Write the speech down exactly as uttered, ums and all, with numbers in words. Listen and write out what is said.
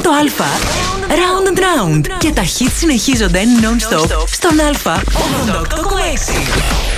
Α, Round and Round. Και τα hits συνεχίζονται non-stop στον Α ογδόντα οκτώ κόμμα έξι.